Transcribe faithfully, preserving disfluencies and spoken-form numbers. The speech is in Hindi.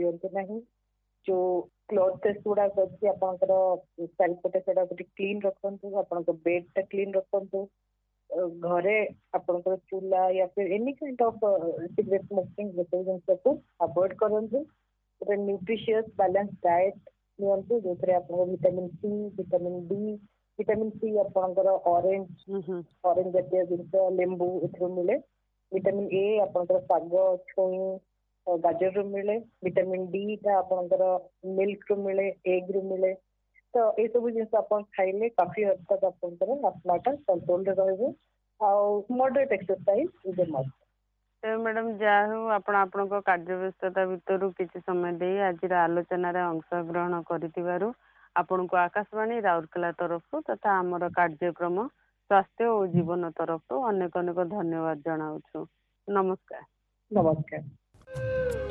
दियंतु नहीं जो क्लोथेस गुड़ा अच्छी आपंकर चारिपटे से क्लीन रखु आप बेड टा क्लीन रखु घरे आपंकर चूल्हा या फिर any kind of cigarette smoking जैसे जिन को अवॉइड करूँ न्यूट्रिशियस बैलेंस डाएट नियंतु जो vitamin C vitamin D vitamin C आपंकर ऑरेंज ऑरेंज जातीय जिनस लेंबू ए मिले विटामिन ए आपंकर शाग छुई गाजर रु मिले विटामिन डी टा आपंकर मिल्क रु मिले एग रु मिले तो ये सब जिन आप खाइले काफी हद तक आपंकर आत्माटा कंट्रोल रही moderate exercise is a must. Madam जहाँ आपण आपण कार्य व्यस्तता भितर किसी समय दे आज आलोचन अंशग्रहण कर आपण को आकाशवाणी राउरकेला तरफ तथा आमर कार्यक्रम स्वास्थ्य और जीवन तरफ अनेक अनेक धन्यवाद जनाऊँ। नमस्कार। नमस्कार।